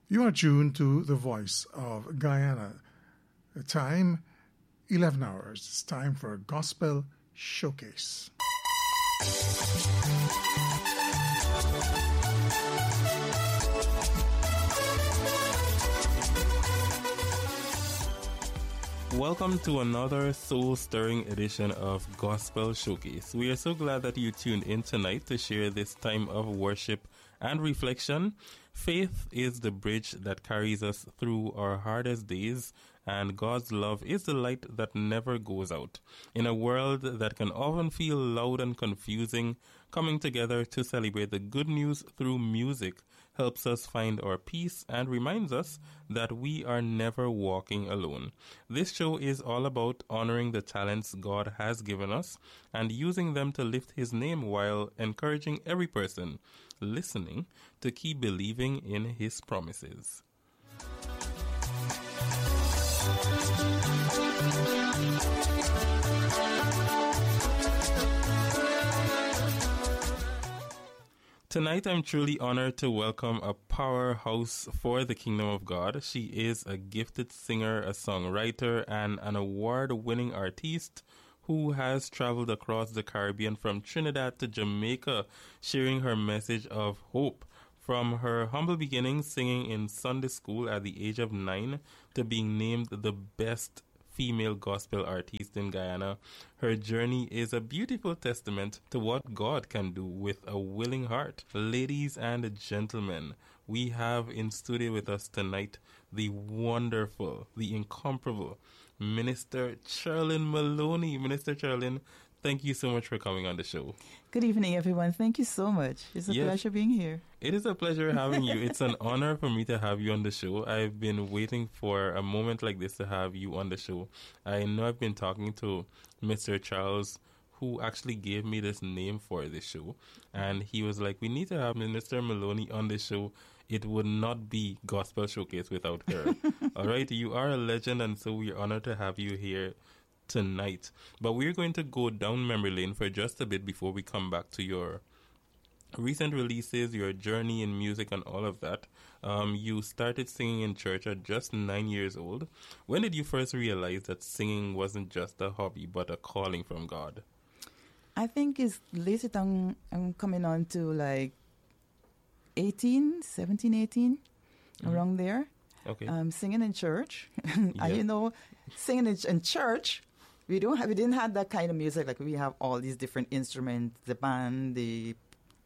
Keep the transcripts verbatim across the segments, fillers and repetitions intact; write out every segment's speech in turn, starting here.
You are tuned to the Voice of Guyana. The time, eleven hours. It's time for a Gospel Showcase. Welcome to another soul-stirring edition of Gospel Showcase. We are so glad that you tuned in tonight to share this time of worship and reflection. Faith is the bridge that carries us through our hardest days, and God's love is the light that never goes out. In a world that can often feel loud and confusing, coming together to celebrate the good news through music helps us find our peace and reminds us that we are never walking alone. This show is all about honoring the talents God has given us and using them to lift His name while encouraging every person listening to keep believing in His promises. Tonight, I'm truly honored to welcome a powerhouse for the Kingdom of God. She is a gifted singer, a songwriter, and an award-winning artiste who has traveled across the Caribbean from Trinidad to Jamaica, sharing her message of hope. From her humble beginnings singing in Sunday school at the age of nine to being named the best female gospel artist in Guyana, her journey is a beautiful testament to what God can do with a willing heart. Ladies and gentlemen, we have in studio with us tonight the wonderful, the incomparable Minister Cherlyn Maloney. Minister Cherlyn, thank you so much for coming on the show. Good evening, everyone. Thank you so much. It's a yes, pleasure being here. It is a pleasure having you. It's an honor for me to have you on the show. I've been waiting for a moment like this to have you on the show. I know I've been talking to Mister Charles, who actually gave me this name for this show. And he was like, we need to have Minister Maloney on the show. It would not be Gospel Showcase without her. All right, you are a legend, and so we're honored to have you here tonight. But we're going to go down memory lane for just a bit before we come back to your recent releases, your journey in music and all of that. Um, you started singing in church at just nine years old. When did you first realize that singing wasn't just a hobby but a calling from God? I think it's later on, I'm coming on to like eighteen, seventeen, eighteen, mm-hmm. around there. Okay. Um, singing in church. Yeah. And, you know, singing in, in church, we don't have, we didn't have that kind of music. Like we have all these different instruments, the band, the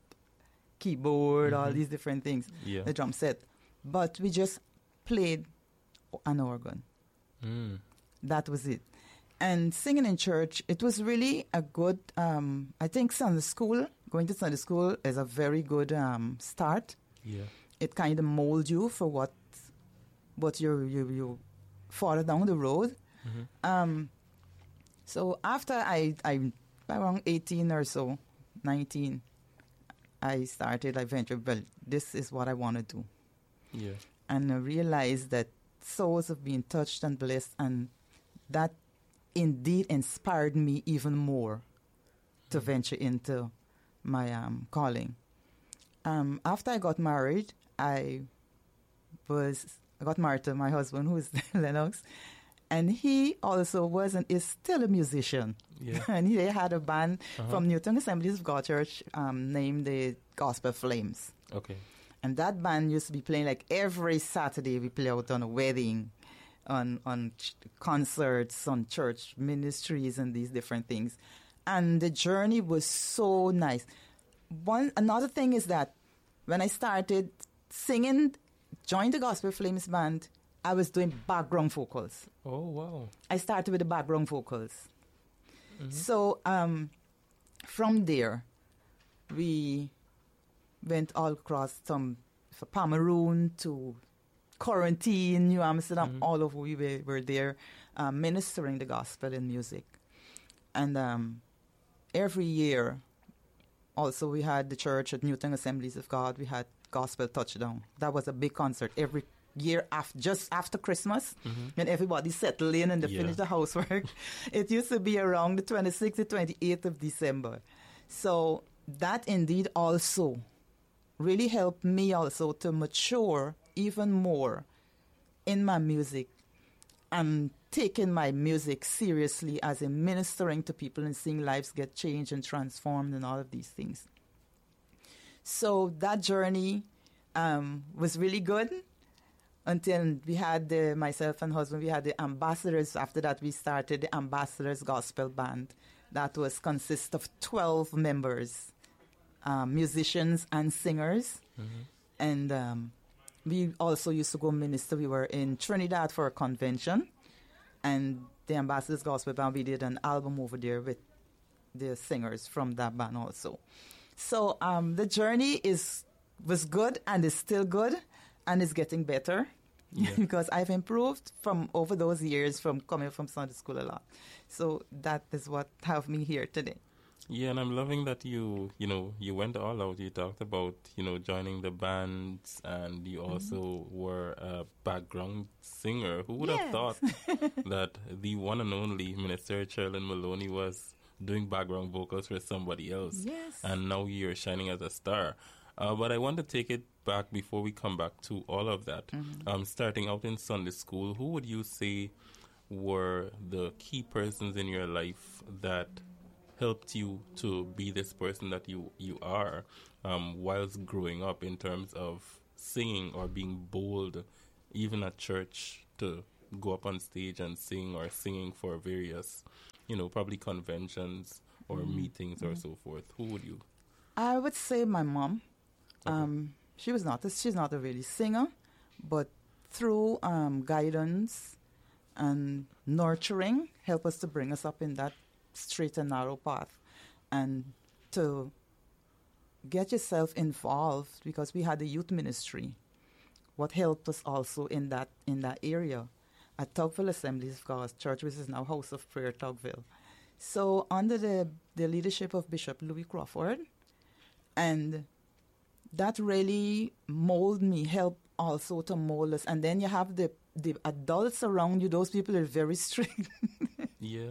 keyboard, mm-hmm. all these different things, yeah. the drum set. But we just played an organ. Mm. That was it. And singing in church, it was really a good, um, I think Sunday school, going to Sunday school is a very good um, start. Yeah. It kind of molds you for what what you you you further down the road. Mm-hmm. Um, so after I, I, around eighteen or so, nineteen, I started, I ventured, well, this is what I want to do. Yeah. And I realized that souls have been touched and blessed, and that indeed inspired me even more to venture into my um, calling. Um, after I got married, I was I got married to my husband, who is Lennox, and he also was and is still a musician. Yeah. And he had a band uh-huh. from Newton Assemblies of God Church um, named the Gospel Flames. Okay. And that band used to be playing like every Saturday. We play out on a wedding, on on ch- concerts, on church ministries, and these different things. And the journey was so nice. One another thing is that when I started singing, joined the Gospel Flames band, I was doing background vocals. Oh, wow. I started with the background vocals. Mm-hmm. So um, from there, we went all across from Pomeroon to Quarantine, New Amsterdam, mm-hmm. all over we were, were there um, ministering the gospel in music. And um, every year, also we had the church at Newton Assemblies of God, we had Gospel Touchdown. That was a big concert every year, after, just after Christmas, mm-hmm. when everybody settled in and they yeah. finished the housework. It used to be around the twenty-sixth to twenty-eighth of December. So that indeed also really helped me also to mature even more in my music and taking my music seriously as in ministering to people and seeing lives get changed and transformed and all of these things. So that journey um, was really good until we had the, myself and husband, we had the ambassadors. After that, we started the Ambassadors Gospel Band. That was consist of twelve members, um, musicians and singers. Mm-hmm. And um, we also used to go minister. We were in Trinidad for a convention. And the Ambassadors Gospel Band, we did an album over there with the singers from that band also. So um, the journey is was good and is still good and is getting better. Yeah. Because I've improved from over those years from coming from Sunday school a lot. So that is what have me here today. Yeah, and I'm loving that you, you know, you went all out. You talked about, you know, joining the bands, and you also mm-hmm. were a background singer. Who would yes. have thought that the one and only Minister Cherlyn Maloney was doing background vocals for somebody else? Yes. And now you're shining as a star. Uh, but I want to take it back before we come back to all of that. Mm-hmm. Um, starting out in Sunday school, who would you say were the key persons in your life that helped you to be this person that you, you are um, whilst growing up in terms of singing or being bold, even at church, to go up on stage and sing or singing for various, you know, probably conventions or mm-hmm. meetings mm-hmm. or so forth? Who would you? I would say my mom. Okay. Um, she was not a, she's not a really singer, but through um, guidance and nurturing, help us to bring us up in that straight and narrow path, and to get yourself involved, because we had a youth ministry. What helped us also in that in that area at Tugville Assemblies of God Church, which is now House of Prayer Tugville. So under the the leadership of Bishop Louis Crawford, and that really molded me, helped also to mold us. And then you have the, the adults around you, those people are very strict. Yeah.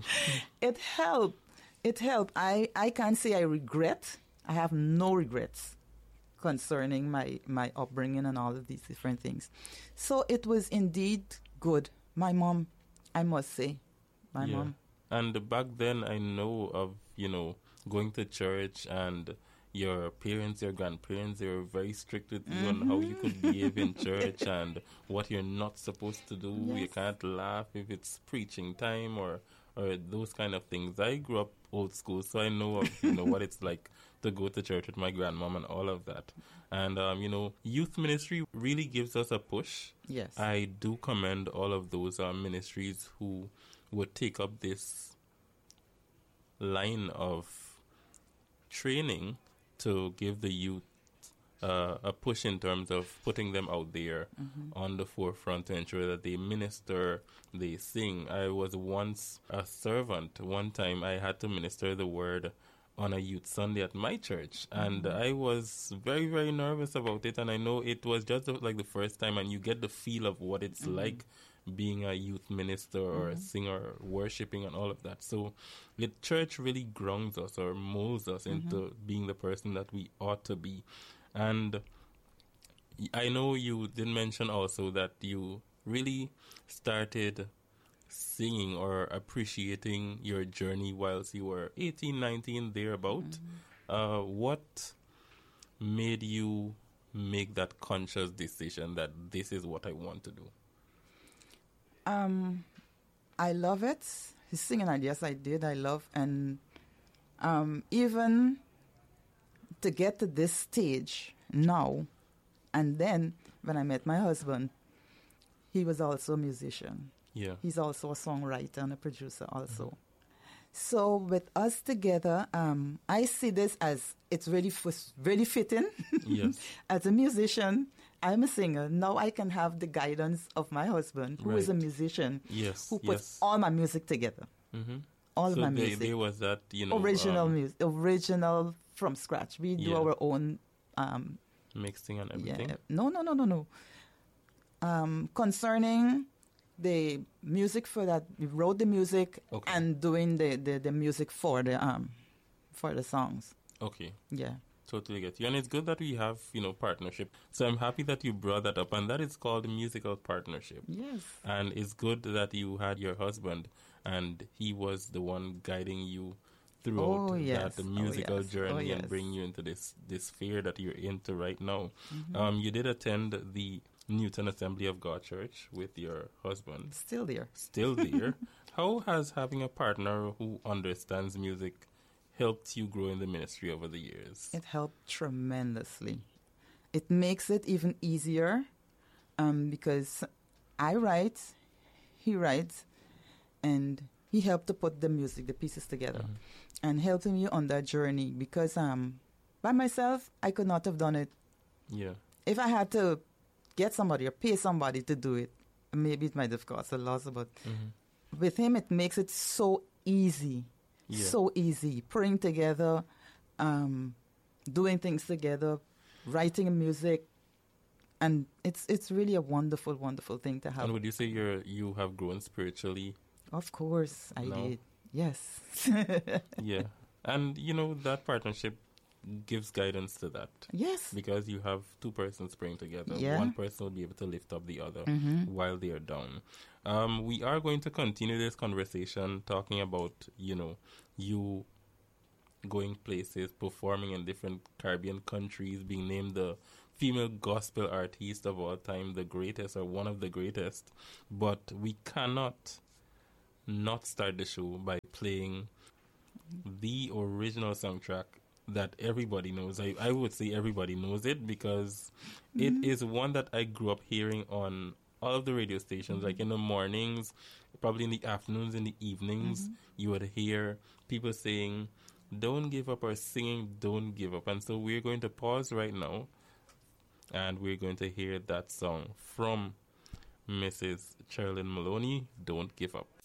It helped. It helped. I, I can't say I regret. I have no regrets concerning my, my upbringing and all of these different things. So it was indeed good. My mom, I must say, my yeah. mom. And back then I know of, you know, going to church, and your parents, your grandparents, they were very strict with you mm-hmm. on how you could behave in church and what you're not supposed to do. Yes. You can't laugh if it's preaching time or or those kind of things. I grew up old school, so I know of, you know what it's like to go to church with my grandmom and all of that. And um, you know, youth ministry really gives us a push. Yes, I do commend all of those um, ministries who would take up this line of training to give the youth uh, a push in terms of putting them out there mm-hmm. on the forefront to ensure that they minister, they sing. I was once a servant. One time I had to minister the word on a youth Sunday at my church, mm-hmm. and I was very, very nervous about it. And I know it was just like the first time, and you get the feel of what it's mm-hmm. like being a youth minister or mm-hmm. a singer, worshiping and all of that. So the church really grounds us or molds us mm-hmm. into being the person that we ought to be. And I know you did mention also that you really started singing or appreciating your journey whilst you were eighteen, nineteen, thereabout. Mm-hmm. Uh, what made you make that conscious decision that this is what I want to do? Um, I love it. His singing, and yes, I did. I love, and um, even to get to this stage now, and then when I met my husband, he was also a musician. Yeah, he's also a songwriter and a producer also. Mm-hmm. So with us together, um, I see this as it's really f- really fitting. Yes, as a musician. I'm a singer. Now I can have the guidance of my husband, who right. is a musician, yes, who puts yes. all my music together. Mm-hmm. All so my they, music. there was that, you know... Original um, music. Original from scratch. We do yeah. our own... Um, mixing and everything? Yeah. No, no, no, no, no. Um, concerning the music for that, we wrote the music okay. and doing the, the, the music for the um for the songs. Okay. Yeah. Totally get you. And it's good that we have, you know, partnership. So I'm happy that you brought that up, and that is called musical partnership. Yes. And it's good that you had your husband, and he was the one guiding you throughout Oh, yes. that musical Oh, yes. journey Oh, yes. and bring you into this, this sphere that you're into right now. Mm-hmm. Um, you did attend the Newton Assembly of God Church with your husband. Still there. Still there. How has having a partner who understands music helped you grow in the ministry over the years? It helped tremendously. It makes it even easier um, because I write, he writes, and he helped to put the music, the pieces together, Mhm. and helping me on that journey because um, by myself, I could not have done it. Yeah. If I had to get somebody or pay somebody to do it, maybe it might have cost a lot, but Mhm. with him, it makes it so easy. Yeah. So easy. Praying together, um, doing things together, writing music, and it's it's really a wonderful, wonderful thing to have. And would you say you're you have grown spiritually? Of course, I No. did. Yes. Yeah. And you know that partnership gives guidance to that. Yes. Because you have two persons praying together. Yeah. One person will be able to lift up the other Mhm. while they are down. Um, we are going to continue this conversation talking about, you know, you going places, performing in different Caribbean countries, being named the female gospel artist of all time, the greatest or one of the greatest. But we cannot not start the show by playing the original soundtrack that everybody knows. I, I would say everybody knows it because it is one that I grew up hearing on all of the radio stations, like in the mornings, probably in the afternoons, in the evenings, you would hear people saying, don't give up, or singing, don't give up. And so we're going to pause right now and we're going to hear that song from Missus Cherlyn Maloney, Don't Give Up.